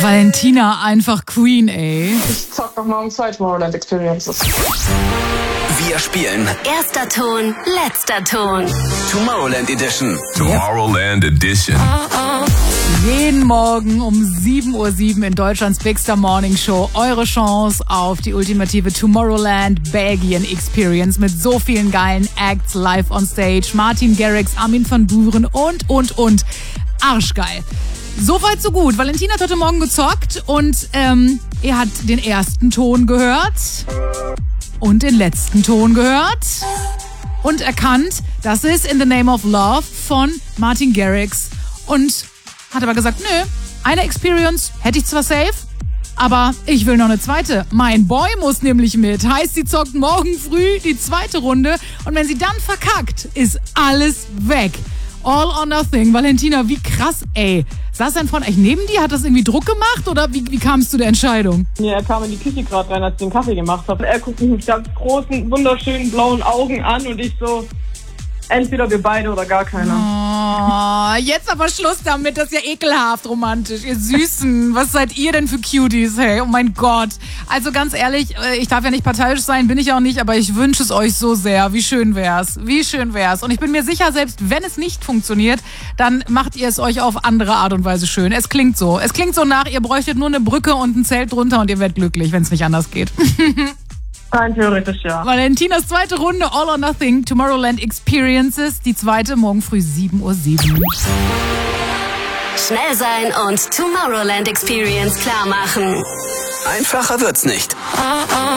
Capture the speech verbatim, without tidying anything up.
Valentina einfach Queen, ey. Ich zock noch morgen zwei Tomorrowland Experiences. Wir spielen Erster Ton, letzter Ton. Tomorrowland Edition. Tomorrowland Edition. Jeden Morgen um sieben Uhr sieben in Deutschlands Big Star Morning Show eure Chance auf die ultimative Tomorrowland Belgien Experience mit so vielen geilen Acts live on stage. Martin Garrix, Armin van Buuren und, und, und. Arschgeil. So weit, so gut. Valentina hat heute Morgen gezockt und ähm, er hat den ersten Ton gehört und den letzten Ton gehört und erkannt, das ist In the Name of Love von Martin Garrix und hat aber gesagt, nö, eine Experience hätte ich zwar safe, aber ich will noch eine zweite. Mein Boy muss nämlich mit. Heißt, sie zockt morgen früh die zweite Runde und wenn sie dann verkackt, ist alles weg. All or nothing. Valentina, wie krass, ey. Saß dein Freund eigentlich neben dir? Hat das irgendwie Druck gemacht oder wie, wie kam es zu der Entscheidung? Ja, er kam in die Küche gerade rein, als ich den Kaffee gemacht habe. Er guckt mich mit ganz großen, wunderschönen blauen Augen an und ich so, entweder wir beide oder gar keiner. Oh, jetzt aber Schluss damit, das ist ja ekelhaft romantisch. Ihr Süßen, was seid ihr denn für Cuties, hey? Oh mein Gott. Also ganz ehrlich, ich darf ja nicht parteiisch sein, bin ich auch nicht, aber ich wünsche es euch so sehr. Wie schön wär's, wie schön wär's. Und ich bin mir sicher, selbst wenn es nicht funktioniert, dann macht ihr es euch auf andere Art und Weise schön. Es klingt so. Es klingt so nach, ihr bräuchtet nur eine Brücke und ein Zelt drunter und ihr werdet glücklich, wenn es nicht anders geht. Rein theoretisch, ja. Valentinas zweite Runde, All or Nothing, Tomorrowland Experiences. Die zweite morgen früh sieben Uhr sieben. Schnell sein und Tomorrowland Experience klar machen. Einfacher wird's nicht.